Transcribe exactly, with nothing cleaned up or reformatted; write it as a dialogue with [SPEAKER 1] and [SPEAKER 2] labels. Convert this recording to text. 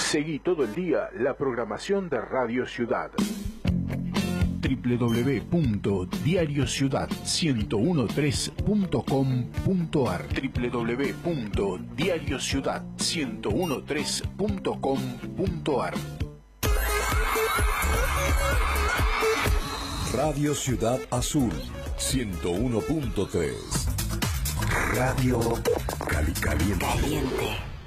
[SPEAKER 1] Seguí todo el día la programación de Radio Ciudad. doble u doble u doble u punto diario ciudad ciento trece punto com punto a r doble u doble u doble u punto diario ciudad ciento trece punto com punto a r
[SPEAKER 2] Radio Ciudad Azul ciento uno punto tres. Radio Cali Caliente.
[SPEAKER 3] Caliente.